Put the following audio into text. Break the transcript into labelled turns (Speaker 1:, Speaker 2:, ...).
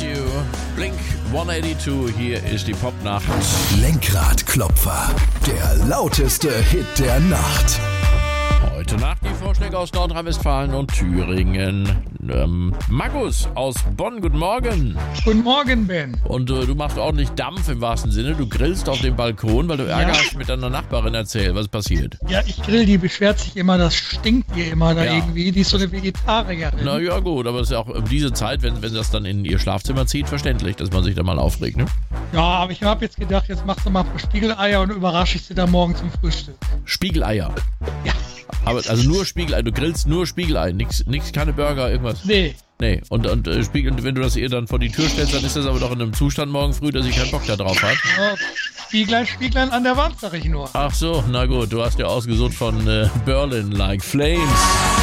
Speaker 1: Miss You. Blink 182, hier ist die Popnacht.
Speaker 2: Lenkradklopfer, der lauteste Hit der Nacht.
Speaker 1: Heute Nacht die Vorschläge aus Nordrhein-Westfalen und Thüringen. Markus aus Bonn, guten Morgen.
Speaker 3: Guten Morgen, Ben.
Speaker 1: Und du machst ordentlich Dampf im wahrsten Sinne. Du grillst auf dem Balkon, weil du Ärger hast mit deiner Nachbarin. Erzähl, was ist passiert?
Speaker 3: Ja, ich grill, die beschwert sich immer, das stinkt ihr immer da irgendwie. Die ist so eine Vegetarierin.
Speaker 1: Na ja gut, aber es ist ja auch um diese Zeit, wenn das dann in ihr Schlafzimmer zieht, verständlich, dass man sich da mal aufregt, ne?
Speaker 3: Ja, aber ich habe jetzt gedacht, jetzt machst du mal ein paar Spiegeleier und überrasche ich sie dann morgen zum Frühstück.
Speaker 1: Spiegeleier?
Speaker 3: Ja.
Speaker 1: Aber also nur Spiegelei, du grillst nur Spiegelei, nix, keine Burger, irgendwas?
Speaker 3: Nee.
Speaker 1: Nee, und wenn du das ihr dann vor die Tür stellst, dann ist das aber doch in einem Zustand morgen früh, dass sie keinen Bock da drauf hat.
Speaker 3: Ja, Spieglein an der Wand, sag ich nur.
Speaker 1: Ach so, na gut, du hast ja ausgesucht von Berlin Like Flames.